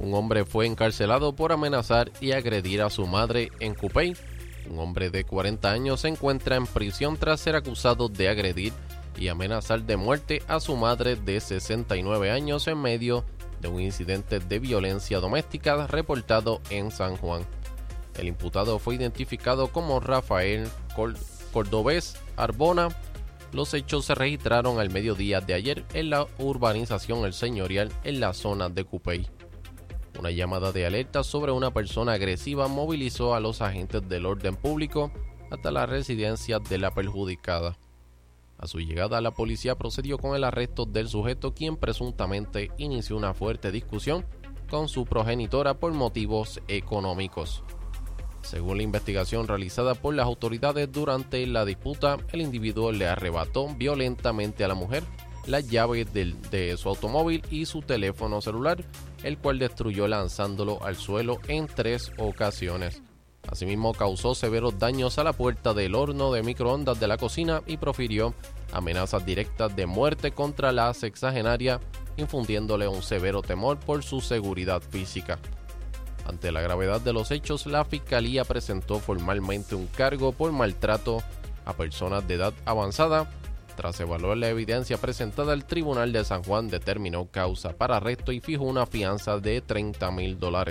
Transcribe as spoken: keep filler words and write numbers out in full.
Un hombre fue encarcelado por amenazar y agredir a su madre en Cupey. Un hombre de cuarenta años se encuentra en prisión tras ser acusado de agredir y amenazar de muerte a su madre de sesenta y nueve años en medio de un incidente de violencia doméstica reportado en San Juan. El imputado fue identificado como Rafael Cordobés Arbona. Los hechos se registraron al mediodía de ayer en la urbanización El Señorial en la zona de Cupey. Una llamada de alerta sobre una persona agresiva movilizó a los agentes del orden público hasta la residencia de la perjudicada. A su llegada, la policía procedió con el arresto del sujeto, quien presuntamente inició una fuerte discusión con su progenitora por motivos económicos. Según la investigación realizada por las autoridades, durante la disputa, el individuo le arrebató violentamente a la mujer las llaves del, de su automóvil y su teléfono celular, el cual destruyó lanzándolo al suelo en tres ocasiones. Asimismo, causó severos daños a la puerta del horno de microondas de la cocina y profirió amenazas directas de muerte contra la sexagenaria, infundiéndole un severo temor por su seguridad física. Ante la gravedad de los hechos, la Fiscalía presentó formalmente un cargo por maltrato a personas de edad avanzada. Tras evaluar la evidencia presentada, el Tribunal de San Juan determinó causa para arresto y fijó una fianza de treinta mil dólares.